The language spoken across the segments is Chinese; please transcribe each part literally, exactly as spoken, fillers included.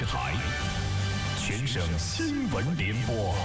视台全省新闻联播。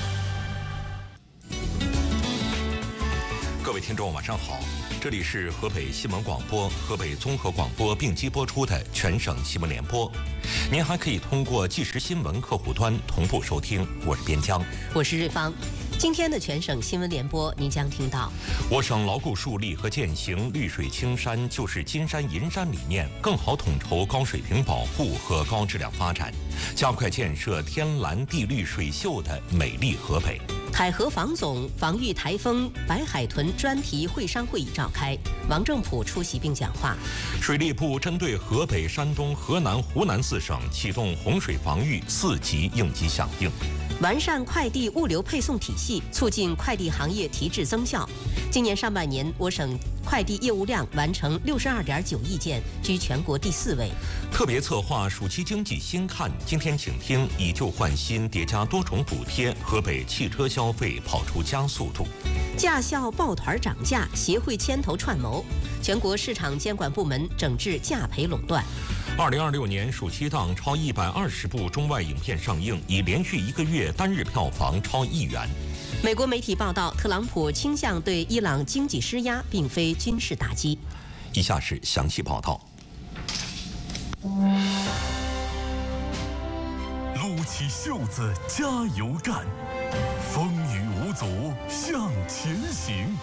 各位听众，晚上好，这里是河北新闻广播、河北综合广播并机播出的全省新闻联播。您还可以通过即时新闻客户端同步收听。我是边疆， 我是瑞芳。今天的全省新闻联播，您将听到： 我省牢固树立和践行绿水青山就是金山银山理念，更好统筹高水平保护和高质量发展，加快建设天蓝地绿水秀的美丽河北。 海河防总防御台风白海豚专题会商会议召开，王正普出席并讲话。 水利部针对河北、山东、河南、湖南四省启动洪水防御四级应急响应。 完善快递物流配送体系，促进快递行业提质增效。今年上半年，我省快递业务量完成六十二点九亿件，居全国第四位。 特别策划暑期经济新看，今天请听以旧换新叠加多重补贴，河北汽车消费跑出加速度。 驾校抱团涨价，协会牵头串谋，全国市场监管部门整治价赔垄断。 二零二六年暑期档超一百二十部中外影片上映，已连续一个月单日票房超亿元。 美国媒体报道，特朗普倾向对伊朗经济施压，并非军事打击。 以下是详细报道。 撸起袖子加油干，风雨无阻向前行。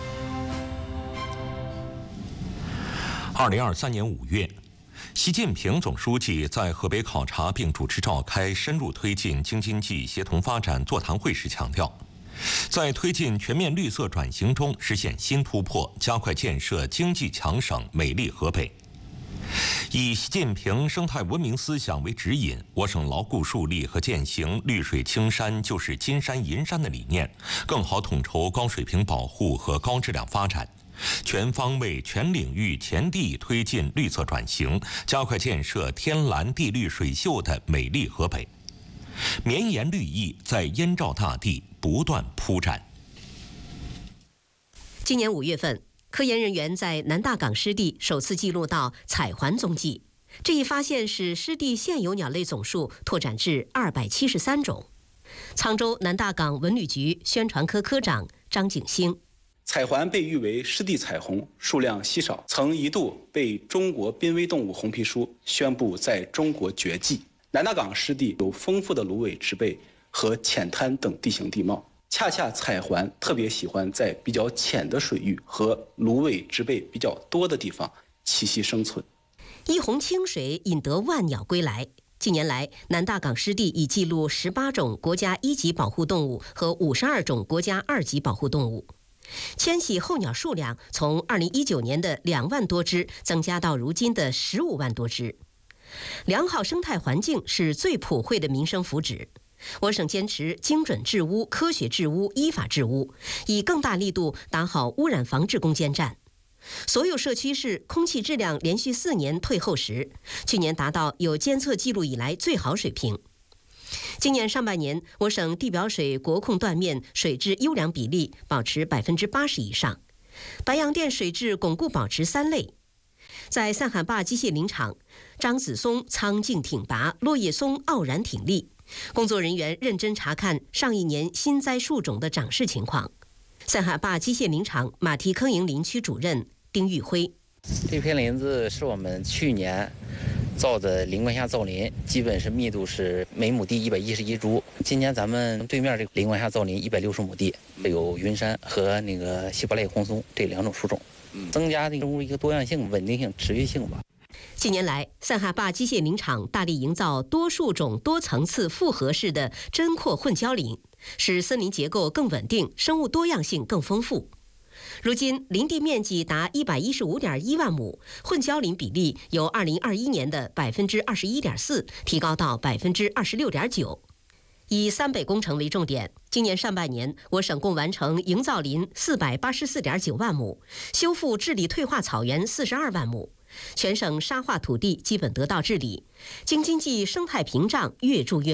二零二三年五月，习近平总书记在河北考察并主持召开深入推进京津冀协同发展座谈会时强调，在推进全面绿色转型中实现新突破，加快建设经济强省美丽河北。以习近平生态文明思想为指引，我省牢固树立和践行绿水青山就是金山银山的理念，更好统筹高水平保护和高质量发展，全方位、全领域、全地推进绿色转型，加快建设天蓝地绿水秀的美丽河北。绵延绿意在燕赵大地不断铺展。 今年五月份，科研人员在南大港湿地首次记录到彩环踪迹，这一发现使湿地现有鸟类总数拓展至二百七十三种。沧州南大港文旅局宣传科科长张景兴： 彩环被誉为湿地彩虹，数量稀少，曾一度被中国濒危动物红皮书宣布在中国绝迹。南大港湿地有丰富的芦苇植被和浅滩等地形地貌，恰恰彩环特别喜欢在比较浅的水域和芦苇植被比较多的地方栖息生存。 一泓清水引得万鸟归来。近年来，南大港湿地已记录十八种国家一级保护动物和五十二种国家二级保护动物。迁徙候鸟数量从二零一九年的两万多只增加到如今的十五万多只。良好生态环境是最普惠的民生福祉。我省坚持精准治污、科学治污、依法治污，以更大力度打好污染防治攻坚战。所有社区市空气质量连续四年退后时，去年达到有监测记录以来最好水平。今年上半年，我省地表水国控断面水质优良比例保持百分之八十以上，白洋淀水质巩固保持三类。在三海坝机械林场，张子松苍劲挺拔，落叶松傲然挺立。工作人员认真查看上一年新栽树种的长势情况。三海坝机械林场马蹄坑营林区主任丁玉辉： 这片林子是我们去年造的林冠下造林，基本是密度是每亩地一百一十一株。今年咱们对面这个林冠下造林一百六十亩地，有云杉和那个稀巴赖红松这两种树种，增加那种一个多样性、稳定性、持续性吧。 近年来，三海坝机械林场大力营造多树种、多层次复合式的针阔混交林，使森林结构更稳定，生物多样性更丰富。如今，林地面积达一百一十五点一万亩，混交林比例由二零二一年的百分之二十一点四提高到百分之二十六点九。以三北工程为重点，今年上半年，我省共完成营造林四百八十四点九万亩，修复治理退化草原四十二万亩。全省沙化土地基本得到治理，京津冀生态屏障越筑越